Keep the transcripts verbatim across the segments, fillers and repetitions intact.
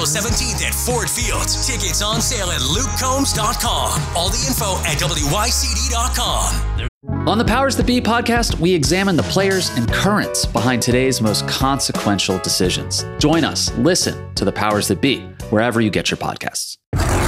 April seventeenth at Ford Field. Tickets on sale at luke combs dot com. All the info at w y c d dot com. On the Powers That Be podcast, we examine the players and currents behind today's most consequential decisions. Join us. Listen to the Powers That Be wherever you get your podcasts.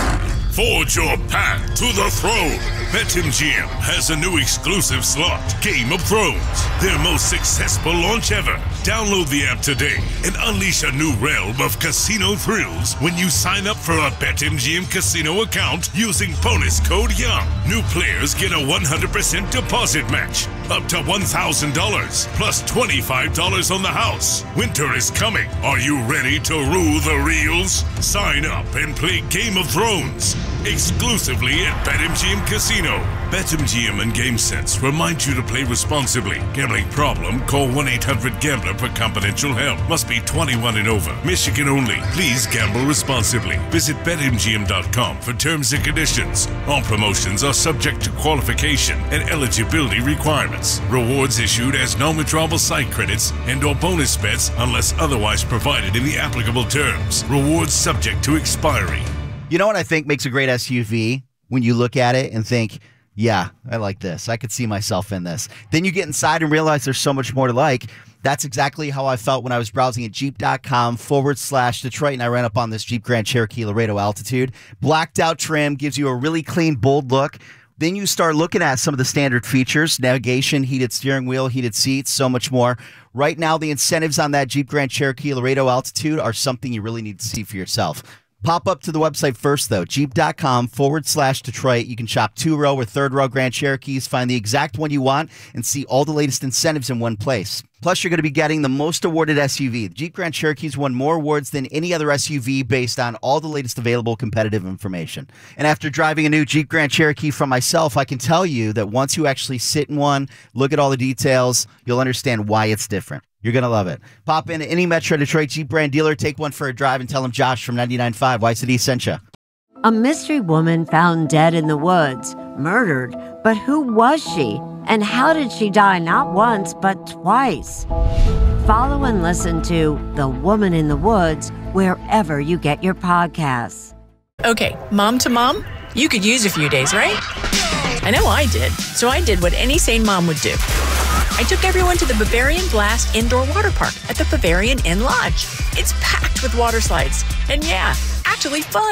Forge your path to the throne. BetMGM has a new exclusive slot, Game of Thrones, their most successful launch ever. Download the app today and unleash a new realm of casino thrills when you sign up for a BetMGM casino account using bonus code YOUNG. New players get a one hundred percent deposit match, up to one thousand dollars, plus twenty-five dollars on the house. Winter is coming. Are you ready to rule the reels? Sign up and play Game of Thrones exclusively at BetMGM Casino. BetMGM and GameSense remind you to play responsibly. Gambling problem? Call one eight hundred gambler for confidential help. Must be twenty-one and over. Michigan only. Please gamble responsibly. Visit bet M G M dot com for terms and conditions. All promotions are subject to qualification and eligibility requirements. Rewards issued as non-withdrawable site credits and or bonus bets unless otherwise provided in the applicable terms. Rewards subject to expiry. You know what I think makes a great S U V? When you look at it and think, yeah, I like this. I could see myself in this. Then you get inside and realize there's so much more to like. That's exactly how I felt when I was browsing at jeep.com forward slash Detroit, and I ran up on this Jeep Grand Cherokee Laredo Altitude. Blacked out trim gives you a really clean, bold look. Then you start looking at some of the standard features, navigation, heated steering wheel, heated seats, so much more. Right now, the incentives on that Jeep Grand Cherokee Laredo Altitude are something you really need to see for yourself. Pop up to the website first, though, jeep.com forward slash Detroit. You can shop two-row or third-row Grand Cherokees, find the exact one you want, and see all the latest incentives in one place. Plus, you're going to be getting the most awarded S U V. The Jeep Grand Cherokee's won more awards than any other S U V based on all the latest available competitive information. And after driving a new Jeep Grand Cherokee from myself, I can tell you that once you actually sit in one, look at all the details, you'll understand why it's different. You're going to love it. Pop in to any Metro Detroit Jeep brand dealer, take one for a drive, and tell them Josh from ninety-nine point five Y C D sent you. A mystery woman found dead in the woods, murdered. But who was she? And how did she die not once, but twice? Follow and listen to The Woman in the Woods wherever you get your podcasts. Okay, mom to mom, you could use a few days, right? I know I did. So I did what any sane mom would do. I took everyone to the Bavarian Blast Indoor Water Park at the Bavarian Inn Lodge. It's packed with water slides. And yeah, actually fun.